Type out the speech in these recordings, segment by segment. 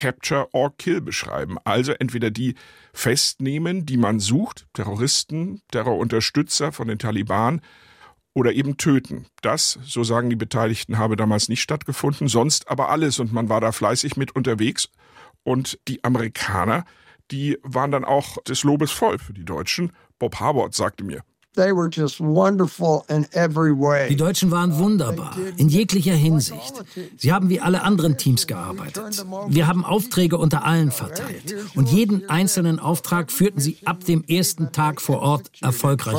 Capture or Kill beschreiben. Also entweder die festnehmen, die man sucht, Terroristen, Terrorunterstützer von den Taliban, oder eben töten. Das, so sagen die Beteiligten, habe damals nicht stattgefunden, sonst aber alles. Und man war da fleißig mit unterwegs. Und die Amerikaner, die waren dann auch des Lobes voll für die Deutschen. Bob Harbord sagte mir: They were just wonderful in every way. Die Deutschen waren wunderbar, in jeglicher Hinsicht. Sie haben wie alle anderen Teams gearbeitet. Wir haben Aufträge unter allen verteilt. Und jeden einzelnen Auftrag führten sie ab dem ersten Tag vor Ort erfolgreich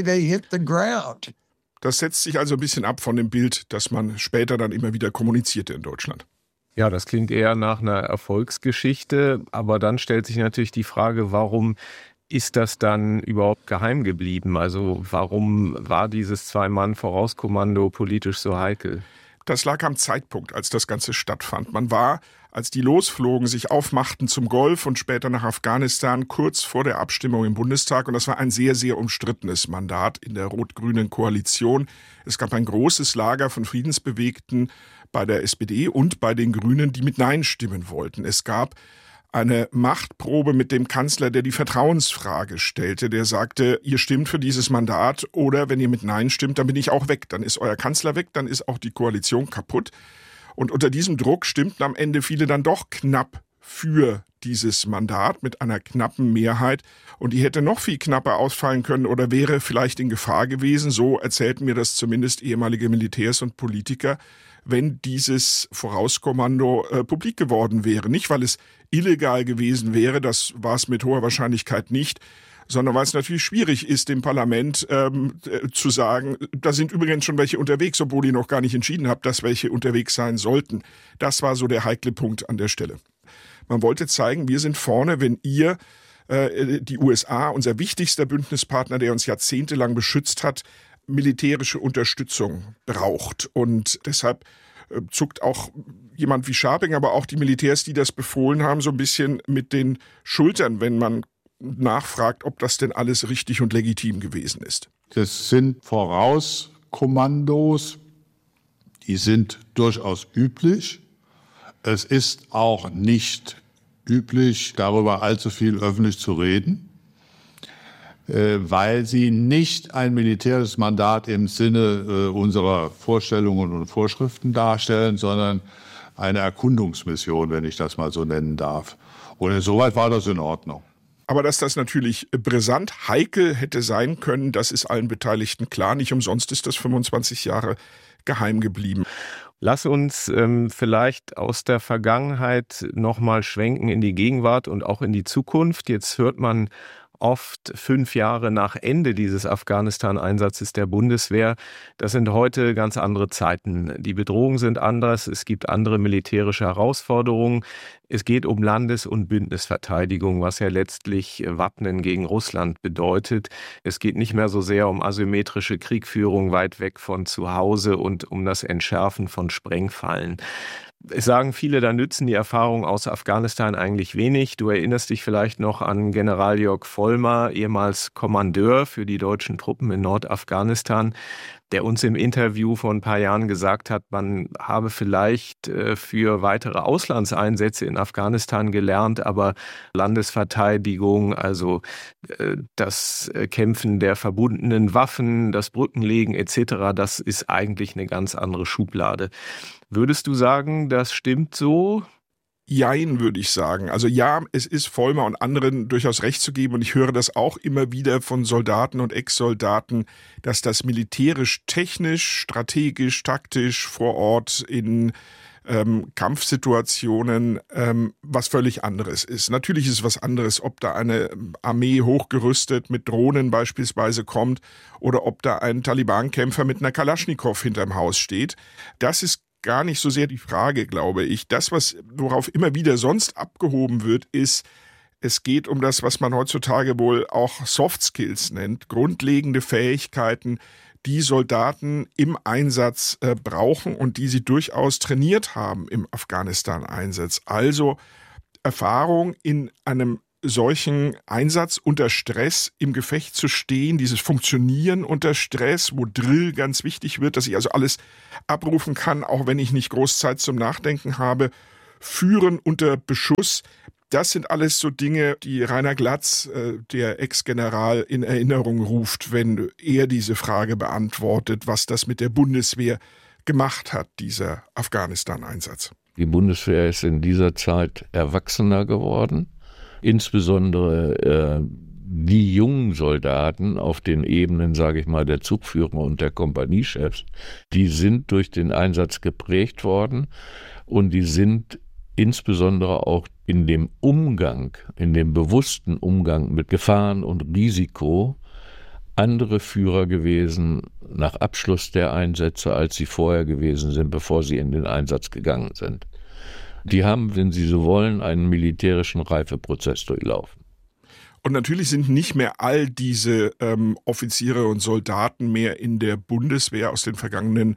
aus. Das setzt sich also ein bisschen ab von dem Bild, das man später dann immer wieder kommunizierte in Deutschland. Ja, das klingt eher nach einer Erfolgsgeschichte. Aber dann stellt sich natürlich die Frage, warum ist das dann überhaupt geheim geblieben? Also warum war dieses Zwei-Mann-Vorauskommando politisch so heikel? Das lag am Zeitpunkt, als das Ganze stattfand. Man war, als die losflogen, sich aufmachten zum Golf und später nach Afghanistan, kurz vor der Abstimmung im Bundestag. Und das war ein sehr, sehr umstrittenes Mandat in der rot-grünen Koalition. Es gab ein großes Lager von Friedensbewegten bei der SPD und bei den Grünen, die mit Nein stimmen wollten. Es gab eine Machtprobe mit dem Kanzler, der die Vertrauensfrage stellte, der sagte, ihr stimmt für dieses Mandat oder wenn ihr mit Nein stimmt, dann bin ich auch weg. Dann ist euer Kanzler weg, dann ist auch die Koalition kaputt. Und unter diesem Druck stimmten am Ende viele dann doch knapp für dieses Mandat mit einer knappen Mehrheit. Und die hätte noch viel knapper ausfallen können oder wäre vielleicht in Gefahr gewesen. So erzählten mir das zumindest ehemalige Militärs und Politiker, wenn dieses Vorauskommando publik geworden wäre. Nicht, weil es illegal gewesen wäre, das war es mit hoher Wahrscheinlichkeit nicht, sondern weil es natürlich schwierig ist, dem Parlament zu sagen, da sind übrigens schon welche unterwegs, obwohl ihr noch gar nicht entschieden habt, dass welche unterwegs sein sollten. Das war so der heikle Punkt an der Stelle. Man wollte zeigen, wir sind vorne, wenn ihr, die USA, unser wichtigster Bündnispartner, der uns jahrzehntelang beschützt hat, militärische Unterstützung braucht. Und deshalb zuckt auch jemand wie Scharping, aber auch die Militärs, die das befohlen haben, so ein bisschen mit den Schultern, wenn man nachfragt, ob das denn alles richtig und legitim gewesen ist. Das sind Vorauskommandos, die sind durchaus üblich. Es ist auch nicht üblich, darüber allzu viel öffentlich zu reden, weil sie nicht ein militärisches Mandat im Sinne unserer Vorstellungen und Vorschriften darstellen, sondern eine Erkundungsmission, wenn ich das mal so nennen darf. Und insoweit war das in Ordnung. Aber dass das natürlich brisant heikel hätte sein können, das ist allen Beteiligten klar. Nicht umsonst ist das 25 Jahre geheim geblieben. Lass uns vielleicht aus der Vergangenheit nochmal schwenken in die Gegenwart und auch in die Zukunft. Jetzt hört man oft 5 Jahre nach Ende dieses Afghanistan-Einsatzes der Bundeswehr. Das sind heute ganz andere Zeiten. Die Bedrohungen sind anders, es gibt andere militärische Herausforderungen. Es geht um Landes- und Bündnisverteidigung, was ja letztlich Wappnen gegen Russland bedeutet. Es geht nicht mehr so sehr um asymmetrische Kriegführung weit weg von zu Hause und um das Entschärfen von Sprengfallen. Es sagen viele, da nützen die Erfahrungen aus Afghanistan eigentlich wenig. Du erinnerst dich vielleicht noch an General Jörg Vollmar, ehemals Kommandeur für die deutschen Truppen in Nordafghanistan, der uns im Interview vor ein paar Jahren gesagt hat, man habe vielleicht für weitere Auslandseinsätze in Afghanistan gelernt, aber Landesverteidigung, also das Kämpfen der verbundenen Waffen, das Brückenlegen etc., das ist eigentlich eine ganz andere Schublade. Würdest du sagen, das stimmt so? Jein, würde ich sagen. Also ja, es ist Vollmar und anderen durchaus recht zu geben und ich höre das auch immer wieder von Soldaten und Ex-Soldaten, dass das militärisch, technisch, strategisch, taktisch vor Ort in Kampfsituationen was völlig anderes ist. Natürlich ist es was anderes, ob da eine Armee hochgerüstet mit Drohnen beispielsweise kommt oder ob da ein Taliban-Kämpfer mit einer Kalaschnikow hinterm Haus steht. Das ist gar nicht so sehr die Frage, glaube ich. Das, worauf immer wieder sonst abgehoben wird, ist, es geht um das, was man heutzutage wohl auch Soft Skills nennt, grundlegende Fähigkeiten, die Soldaten im Einsatz brauchen und die sie durchaus trainiert haben im Afghanistan-Einsatz. Also Erfahrung in einem solchen Einsatz unter Stress im Gefecht zu stehen, dieses Funktionieren unter Stress, wo Drill ganz wichtig wird, dass ich also alles abrufen kann, auch wenn ich nicht groß Zeit zum Nachdenken habe. Führen unter Beschuss. Das sind alles so Dinge, die Rainer Glatz, der Ex-General, in Erinnerung ruft, wenn er diese Frage beantwortet, was das mit der Bundeswehr gemacht hat, dieser Afghanistan-Einsatz. Die Bundeswehr ist in dieser Zeit erwachsener geworden. Insbesondere die jungen Soldaten auf den Ebenen, sage ich mal, der Zugführer und der Kompaniechefs, die sind durch den Einsatz geprägt worden und die sind insbesondere auch in dem Umgang, in dem bewussten Umgang mit Gefahren und Risiko andere Führer gewesen nach Abschluss der Einsätze, als sie vorher gewesen sind, bevor sie in den Einsatz gegangen sind. Die haben, wenn sie so wollen, einen militärischen Reifeprozess durchlaufen. Und natürlich sind nicht mehr all diese Offiziere und Soldaten mehr in der Bundeswehr aus den vergangenen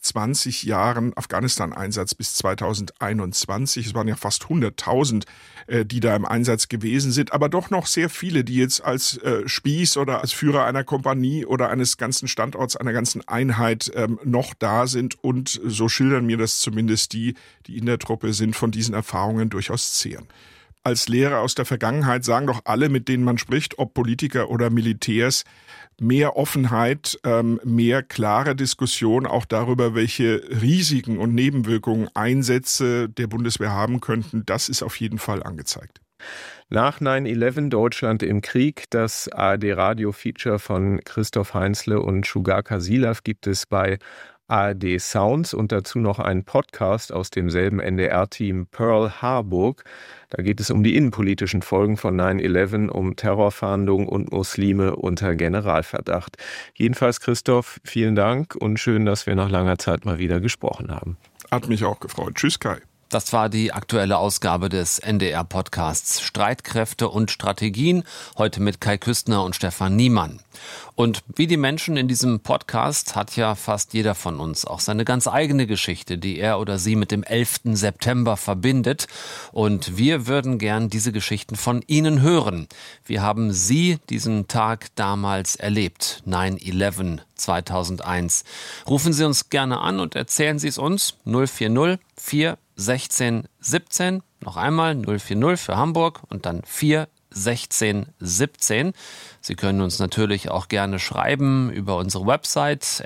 20 Jahren Afghanistan-Einsatz bis 2021. Es waren ja fast 100.000, die da im Einsatz gewesen sind, aber doch noch sehr viele, die jetzt als Spieß oder als Führer einer Kompanie oder eines ganzen Standorts, einer ganzen Einheit noch da sind. Und so schildern mir das zumindest die in der Truppe sind, von diesen Erfahrungen durchaus zehren. Als Lehrer aus der Vergangenheit sagen doch alle, mit denen man spricht, ob Politiker oder Militärs, mehr Offenheit, mehr klare Diskussion auch darüber, welche Risiken und Nebenwirkungen Einsätze der Bundeswehr haben könnten, das ist auf jeden Fall angezeigt. Nach 9/11 Deutschland im Krieg, das ARD-Radio-Feature von Christoph Heinzle und Shugar Kasilav gibt es bei ARD Sounds und dazu noch einen Podcast aus demselben NDR-Team Pearl Harburg. Da geht es um die innenpolitischen Folgen von 9/11, um Terrorfahndung und Muslime unter Generalverdacht. Jedenfalls, Christoph, vielen Dank und schön, dass wir nach langer Zeit mal wieder gesprochen haben. Hat mich auch gefreut. Tschüss, Kai. Das war die aktuelle Ausgabe des NDR-Podcasts Streitkräfte und Strategien, heute mit Kai Küstner und Stefan Niemann. Und wie die Menschen in diesem Podcast hat ja fast jeder von uns auch seine ganz eigene Geschichte, die er oder sie mit dem 11. September verbindet. Und wir würden gern diese Geschichten von Ihnen hören. Wie haben Sie diesen Tag damals erlebt? 9/11 2001. Rufen Sie uns gerne an und erzählen Sie es uns. 040 4 16 17, noch einmal 040 für Hamburg und dann 4 16 17. Sie können uns natürlich auch gerne schreiben über unsere Website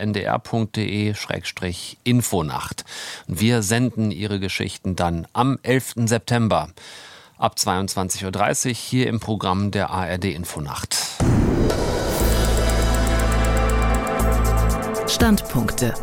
ndr.de/infonacht. Und wir senden Ihre Geschichten dann am 11. September ab 22:30 Uhr hier im Programm der ARD Infonacht. Standpunkte.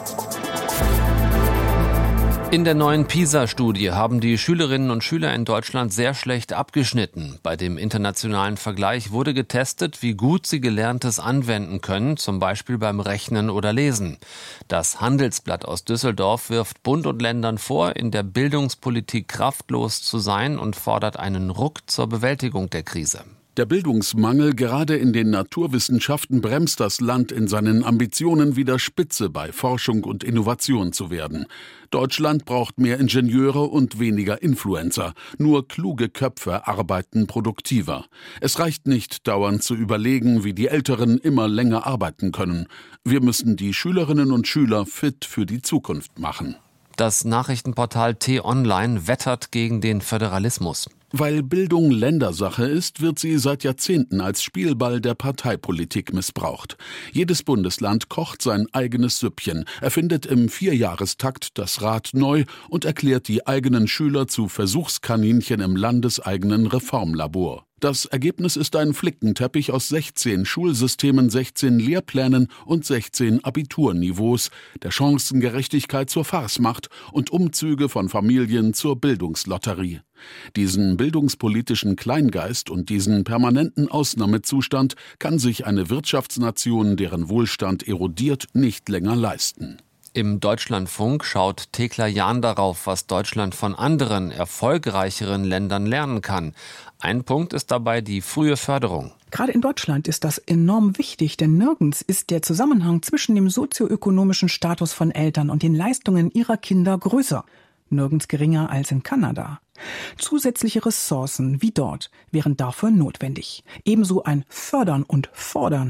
In der neuen PISA-Studie haben die Schülerinnen und Schüler in Deutschland sehr schlecht abgeschnitten. Bei dem internationalen Vergleich wurde getestet, wie gut sie Gelerntes anwenden können, zum Beispiel beim Rechnen oder Lesen. Das Handelsblatt aus Düsseldorf wirft Bund und Ländern vor, in der Bildungspolitik kraftlos zu sein und fordert einen Ruck zur Bewältigung der Krise. Der Bildungsmangel gerade in den Naturwissenschaften bremst das Land in seinen Ambitionen, wieder Spitze bei Forschung und Innovation zu werden. Deutschland braucht mehr Ingenieure und weniger Influencer. Nur kluge Köpfe arbeiten produktiver. Es reicht nicht, dauernd zu überlegen, wie die Älteren immer länger arbeiten können. Wir müssen die Schülerinnen und Schüler fit für die Zukunft machen. Das Nachrichtenportal T-Online wettert gegen den Föderalismus. Weil Bildung Ländersache ist, wird sie seit Jahrzehnten als Spielball der Parteipolitik missbraucht. Jedes Bundesland kocht sein eigenes Süppchen, erfindet im 4-Jahrestakt das Rad neu und erklärt die eigenen Schüler zu Versuchskaninchen im landeseigenen Reformlabor. Das Ergebnis ist ein Flickenteppich aus 16 Schulsystemen, 16 Lehrplänen und 16 Abiturniveaus, der Chancengerechtigkeit zur Farce macht und Umzüge von Familien zur Bildungslotterie. Diesen bildungspolitischen Kleingeist und diesen permanenten Ausnahmezustand kann sich eine Wirtschaftsnation, deren Wohlstand erodiert, nicht länger leisten. Im Deutschlandfunk schaut Thekla Jahn darauf, was Deutschland von anderen, erfolgreicheren Ländern lernen kann. Ein Punkt ist dabei die frühe Förderung. Gerade in Deutschland ist das enorm wichtig, denn nirgends ist der Zusammenhang zwischen dem sozioökonomischen Status von Eltern und den Leistungen ihrer Kinder größer. Nirgends geringer als in Kanada. Zusätzliche Ressourcen wie dort wären dafür notwendig. Ebenso ein Fördern und Fordern.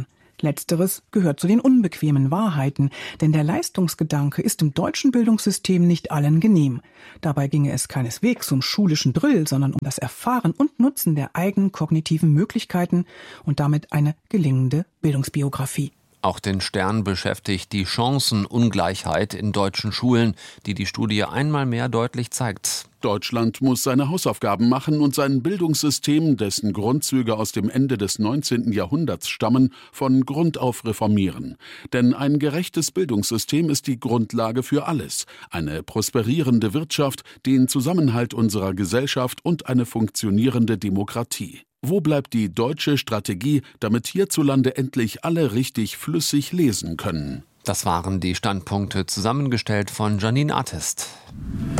Letzteres gehört zu den unbequemen Wahrheiten, denn der Leistungsgedanke ist im deutschen Bildungssystem nicht allen genehm. Dabei ginge es keineswegs um schulischen Drill, sondern um das Erfahren und Nutzen der eigenen kognitiven Möglichkeiten und damit eine gelingende Bildungsbiografie. Auch den Stern beschäftigt die Chancenungleichheit in deutschen Schulen, die die Studie einmal mehr deutlich zeigt. Deutschland muss seine Hausaufgaben machen und sein Bildungssystem, dessen Grundzüge aus dem Ende des 19. Jahrhunderts stammen, von Grund auf reformieren. Denn ein gerechtes Bildungssystem ist die Grundlage für alles. Eine prosperierende Wirtschaft, den Zusammenhalt unserer Gesellschaft und eine funktionierende Demokratie. Wo bleibt die deutsche Strategie, damit hierzulande endlich alle richtig flüssig lesen können? Das waren die Standpunkte, zusammengestellt von Janine Artist.